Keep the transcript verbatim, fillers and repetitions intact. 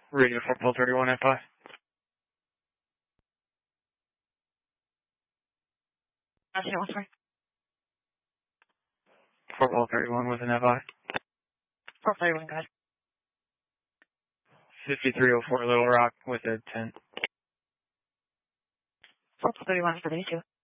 Radio Fort Pole thirty-one F I. I say one sorry. Fort Pole thirty-one with an F I. Fort thirty-one, guys. fifty-three oh four Little Rock with a ten. Fort thirty-one for these two.